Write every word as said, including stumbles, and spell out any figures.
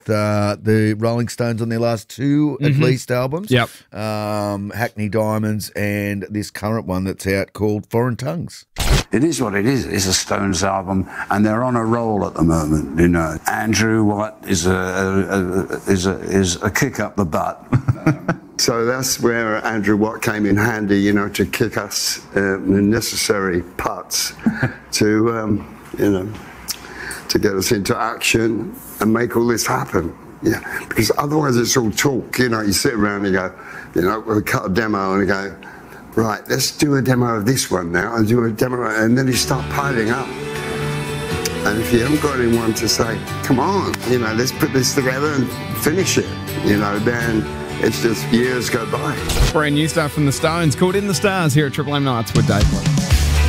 uh, the Rolling Stones on their last two, at Mm-hmm. least, albums. Yep. Um, Hackney Diamonds and this current one that's out called Foreign Tongues. It is what it is. It's a Stones album, and they're on a roll at the moment. You know, Andrew White is a, a, a is a is a kick up the butt. So that's where Andrew Watt came in handy, you know, to kick us uh, the necessary putts to, um, you know, to get us into action and make all this happen. Yeah, because otherwise it's all talk. You know, you sit around and you go, you know, we'll cut a demo and you go, right, let's do a demo of this one now and do a demo, and then you start piling up. And if you haven't got anyone to say, come on, you know, let's put this together and finish it, you know, then it's just years go by. Brand new stuff from the Stones called In the Stars here at Triple M Nights with Dave Lowe.